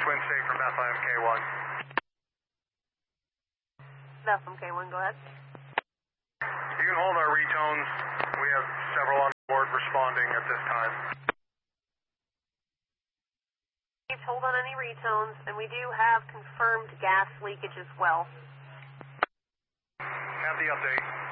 Twin State from Bethlehem K1. Bethlehem K1, go ahead. You can hold our retones. We have several on board responding at this time. Please hold on any retones, and we do have confirmed gas leakage as well. Have the update.